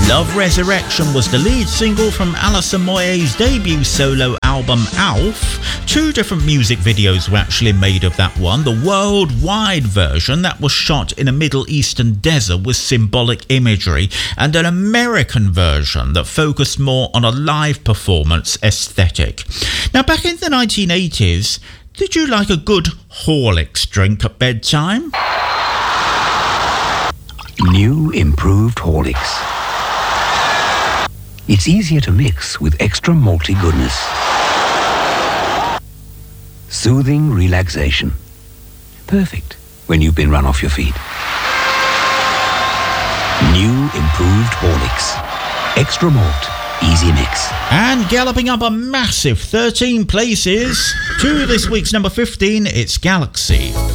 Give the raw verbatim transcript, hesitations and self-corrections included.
Love Resurrection was the lead single from Alison Moyet's debut solo album Alf. Two different music videos were actually made of that one. The worldwide version that was shot in a Middle Eastern desert with symbolic imagery, and an American version that focused more on a live performance aesthetic. Now, back in the nineteen eighties, did you like a good Horlicks drink at bedtime? New improved Horlicks. It's easier to mix with extra malty goodness. Soothing relaxation. Perfect when you've been run off your feet. New improved Horlicks. Extra malt. Easy mix. And galloping up a massive thirteen places to this week's number fifteen, it's Galaxy.